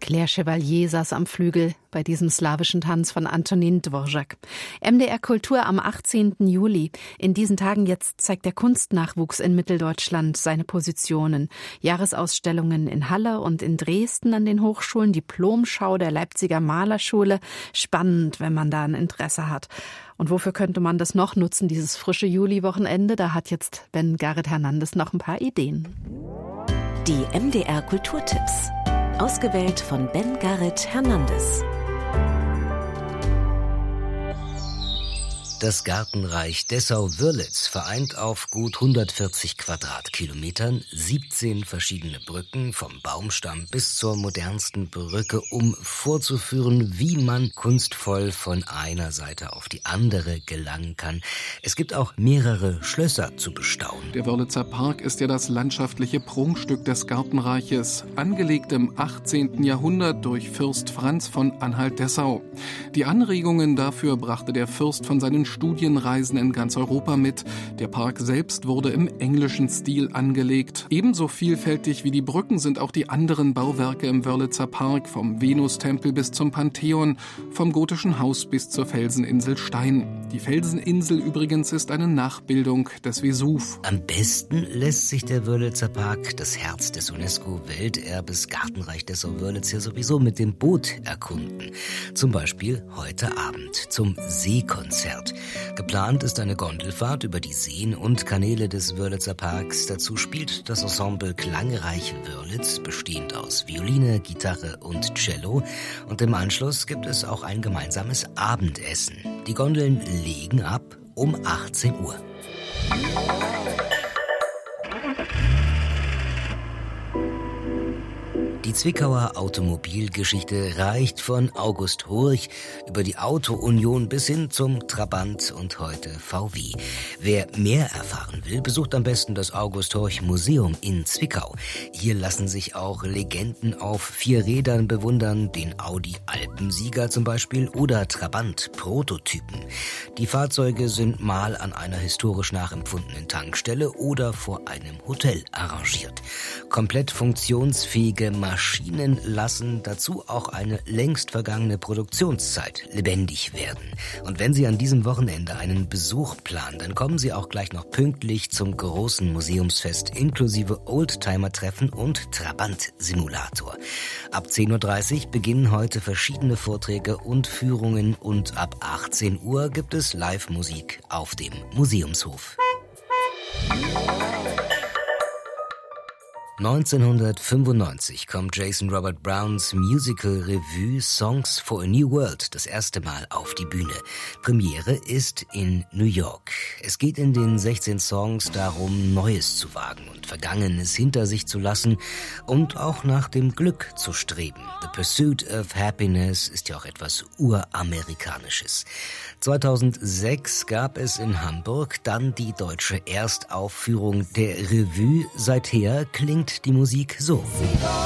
Claire Chevalier saß am Flügel bei diesem slawischen Tanz von Antonin Dvorak. MDR Kultur am 18. Juli. In diesen Tagen jetzt zeigt der Kunstnachwuchs in Mitteldeutschland seine Positionen. Jahresausstellungen in Halle und in Dresden an den Hochschulen, Diplomschau der Leipziger Malerschule. Spannend, wenn man da ein Interesse hat. Und wofür könnte man das noch nutzen, dieses frische Juli-Wochenende? Da hat jetzt Ben Garret Hernandez noch ein paar Ideen. Die MDR Kulturtipps. Ausgewählt von Ben Garret Hernandez. Das Gartenreich Dessau-Wörlitz vereint auf gut 140 Quadratkilometern 17 verschiedene Brücken, vom Baumstamm bis zur modernsten Brücke, um vorzuführen, wie man kunstvoll von einer Seite auf die andere gelangen kann. Es gibt auch mehrere Schlösser zu bestaunen. Der Wörlitzer Park ist ja das landschaftliche Prunkstück des Gartenreiches, angelegt im 18. Jahrhundert durch Fürst Franz von Anhalt-Dessau. Die Anregungen dafür brachte der Fürst von seinen Studienreisen in ganz Europa mit. Der Park selbst wurde im englischen Stil angelegt. Ebenso vielfältig wie die Brücken sind auch die anderen Bauwerke im Wörlitzer Park, vom Venustempel bis zum Pantheon, vom gotischen Haus bis zur Felseninsel Stein. Die Felseninsel übrigens ist eine Nachbildung des Vesuv. Am besten lässt sich der Wörlitzer Park, das Herz des UNESCO-Welterbes Gartenreich Dessau-Wörlitz, ja sowieso mit dem Boot erkunden. Zum Beispiel heute Abend zum Seekonzert. Geplant ist eine Gondelfahrt über die Seen und Kanäle des Wörlitzer Parks. Dazu spielt das Ensemble Klangreich Wörlitz, bestehend aus Violine, Gitarre und Cello. Und im Anschluss gibt es auch ein gemeinsames Abendessen. Die Gondeln legen ab um 18 Uhr. Die Zwickauer Automobilgeschichte reicht von August Horch über die Auto-Union bis hin zum Trabant und heute VW. Wer mehr erfahren will, besucht am besten das August Horch Museum in Zwickau. Hier lassen sich auch Legenden auf 4 Rädern bewundern, den Audi Alpensieger zum Beispiel oder Trabant-Prototypen. Die Fahrzeuge sind mal an einer historisch nachempfundenen Tankstelle oder vor einem Hotel arrangiert. Komplett funktionsfähige Maschinen lassen dazu auch eine längst vergangene Produktionszeit lebendig werden. Und wenn Sie an diesem Wochenende einen Besuch planen, dann kommen Sie auch gleich noch pünktlich zum großen Museumsfest inklusive Oldtimer-Treffen und Trabant-Simulator. Ab 10.30 Uhr beginnen heute verschiedene Vorträge und Führungen und ab 18 Uhr gibt es Live-Musik auf dem Museumshof. 1995 kommt Jason Robert Browns Musical-Revue Songs for a New World das erste Mal auf die Bühne. Premiere ist in New York. Es geht in den 16 Songs darum, Neues zu wagen und Vergangenes hinter sich zu lassen und auch nach dem Glück zu streben. The Pursuit of Happiness ist ja auch etwas Uramerikanisches. 2006 gab es in Hamburg dann die deutsche Erstaufführung der Revue. Seither klingt die Musik so.